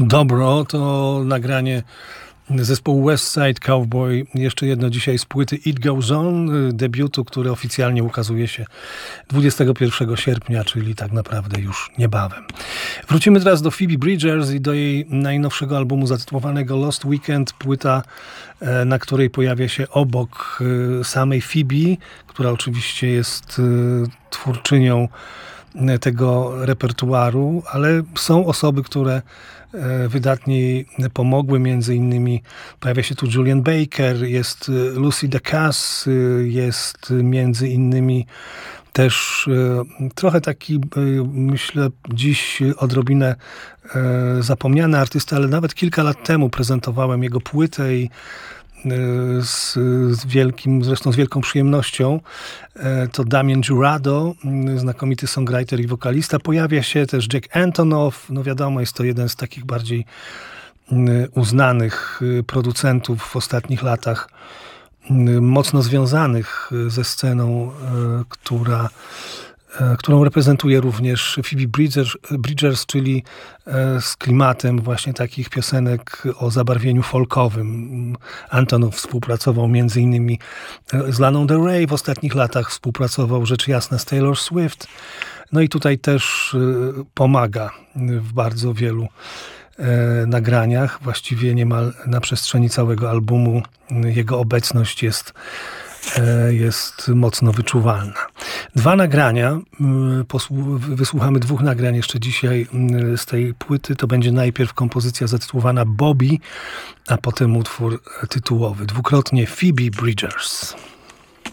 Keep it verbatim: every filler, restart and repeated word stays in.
Dobro to nagranie zespołu West Side Cowboy. Jeszcze jedno dzisiaj z płyty It Goes On, debiutu, który oficjalnie ukazuje się dwudziestego pierwszego sierpnia, czyli tak naprawdę już niebawem. Wrócimy teraz do Phoebe Bridgers i do jej najnowszego albumu zatytułowanego Lost Weekend. Płyta, na której pojawia się obok samej Phoebe, która oczywiście jest twórczynią tego repertuaru, ale są osoby, które wydatnie jej pomogły, między innymi pojawia się tu Julian Baker, jest Lucy Dacus, jest między innymi też trochę taki, myślę, dziś odrobinę zapomniany artysta, ale nawet kilka lat temu prezentowałem jego płytę i Z, z wielkim, zresztą z wielką przyjemnością. To Damien Jurado, znakomity songwriter i wokalista. Pojawia się też Jack Antonoff. No wiadomo, jest to jeden z takich bardziej uznanych producentów w ostatnich latach, mocno związanych ze sceną, która którą reprezentuje również Phoebe Bridgers, Bridgers, czyli z klimatem właśnie takich piosenek o zabarwieniu folkowym. Antonoff współpracował między innymi z Laną Del Rey w ostatnich latach, współpracował rzecz jasna z Taylor Swift. No i tutaj też pomaga w bardzo wielu nagraniach, właściwie niemal na przestrzeni całego albumu jego obecność jest jest mocno wyczuwalna. Dwa nagrania, wysłuchamy dwóch nagrań jeszcze dzisiaj z tej płyty. To będzie najpierw kompozycja zatytułowana Bobby, a potem utwór tytułowy. Dwukrotnie Phoebe Bridgers.